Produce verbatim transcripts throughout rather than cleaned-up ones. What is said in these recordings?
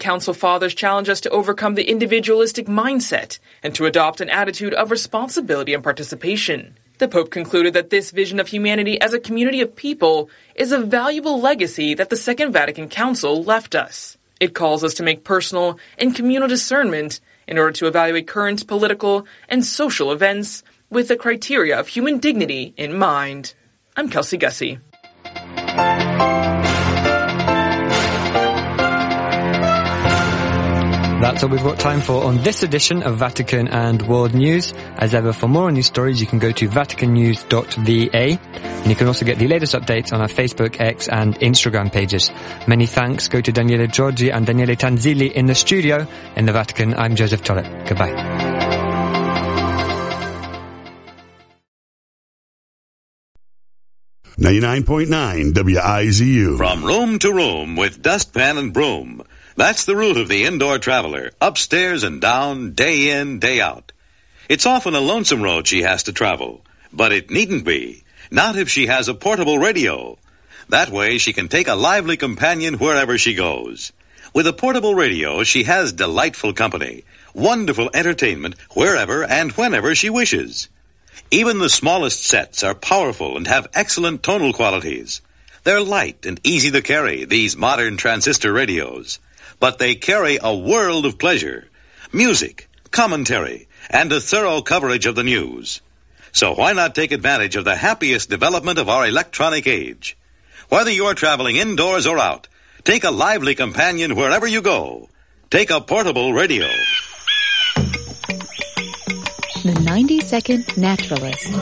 Council Fathers challenge us to overcome the individualistic mindset and to adopt an attitude of responsibility and participation. The Pope concluded that this vision of humanity as a community of people is a valuable legacy that the Second Vatican Council left us. It calls us to make personal and communal discernment in order to evaluate current political and social events with the criteria of human dignity in mind. I'm Kelsey Gussie. That's all we've got time for on this edition of Vatican and World News. As ever, for more on these stories, you can go to vatican news dot v a, and you can also get the latest updates on our Facebook, X and Instagram pages. Many thanks go to Daniele Giorgi and Daniele Tanzilli in the studio. In the Vatican, I'm Joseph Tollett. Goodbye. ninety-nine point nine W I Z U. From room to room with dustpan and broom. That's the route of the indoor traveler, upstairs and down, day in, day out. It's often a lonesome road she has to travel, but it needn't be. Not if she has a portable radio. That way she can take a lively companion wherever she goes. With a portable radio, she has delightful company, wonderful entertainment wherever and whenever she wishes. Even the smallest sets are powerful and have excellent tonal qualities. They're light and easy to carry, these modern transistor radios. But they carry a world of pleasure, music, commentary, and a thorough coverage of the news. So why not take advantage of the happiest development of our electronic age? Whether you're traveling indoors or out, take a lively companion wherever you go. Take a portable radio. The ninety-second Naturalist.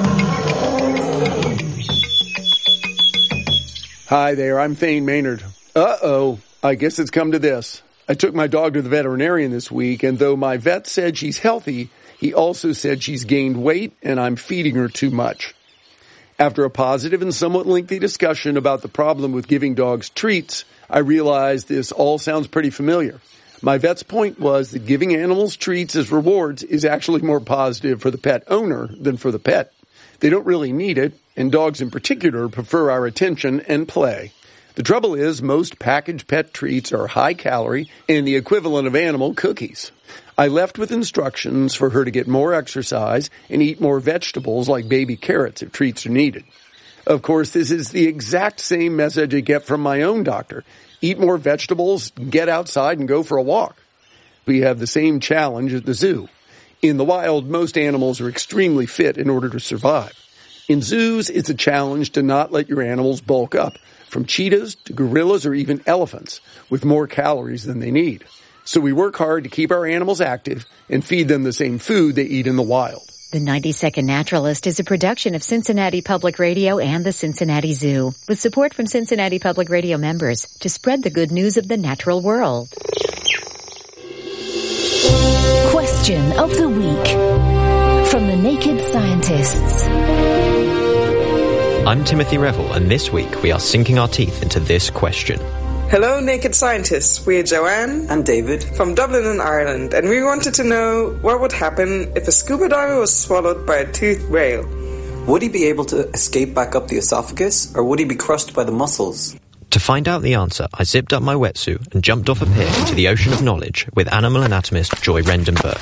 Hi there, I'm Thane Maynard. Uh-oh, I guess it's come to this. I took my dog to the veterinarian this week, and though my vet said she's healthy, he also said she's gained weight and I'm feeding her too much. After a positive and somewhat lengthy discussion about the problem with giving dogs treats, I realized this all sounds pretty familiar. My vet's point was that giving animals treats as rewards is actually more positive for the pet owner than for the pet. They don't really need it, and dogs in particular prefer our attention and play. The trouble is, most packaged pet treats are high-calorie and the equivalent of animal cookies. I left with instructions for her to get more exercise and eat more vegetables like baby carrots if treats are needed. Of course, this is the exact same message I get from my own doctor. Eat more vegetables, get outside, and go for a walk. We have the same challenge at the zoo. In the wild, most animals are extremely fit in order to survive. In zoos, it's a challenge to not let your animals bulk up, from cheetahs to gorillas or even elephants, with more calories than they need. So we work hard to keep our animals active and feed them the same food they eat in the wild. The ninety-second Naturalist is a production of Cincinnati Public Radio and the Cincinnati Zoo, with support from Cincinnati Public Radio members to spread the good news of the natural world. Question of the Week from the Naked Scientists. I'm Timothy Revel, and this week we are sinking our teeth into this question. Hello, Naked Scientists. We're Joanne and David from Dublin in Ireland, and we wanted to know what would happen if a scuba diver was swallowed by a toothed whale. Would he be able to escape back up the esophagus, or would he be crushed by the muscles? To find out the answer, I zipped up my wetsuit and jumped off a pier into the ocean of knowledge with animal anatomist Joy Rendenberg.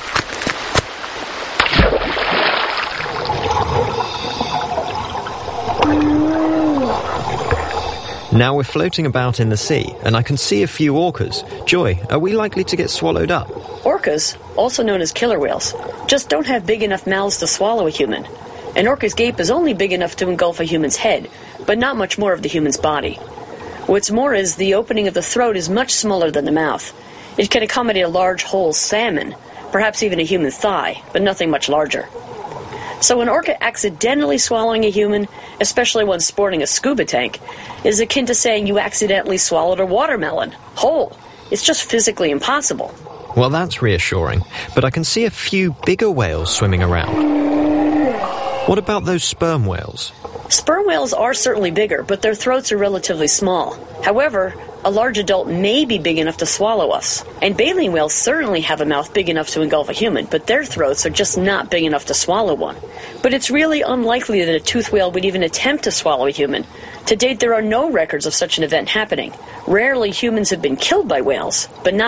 Now we're floating about in the sea, and I can see a few orcas. Joy, are we likely to get swallowed up? Orcas, also known as killer whales, just don't have big enough mouths to swallow a human. An orca's gape is only big enough to engulf a human's head, but not much more of the human's body. What's more is the opening of the throat is much smaller than the mouth. It can accommodate a large whole salmon, perhaps even a human thigh, but nothing much larger. So an orca accidentally swallowing a human, especially one sporting a scuba tank, is akin to saying you accidentally swallowed a watermelon, whole. It's just physically impossible. Well, that's reassuring, but I can see a few bigger whales swimming around. What about those sperm whales? Sperm whales are certainly bigger, but their throats are relatively small. However, a large adult may be big enough to swallow us. And baleen whales certainly have a mouth big enough to engulf a human, but their throats are just not big enough to swallow one. But it's really unlikely that a toothed whale would even attempt to swallow a human. To date, there are no records of such an event happening. Rarely humans have been killed by whales, but not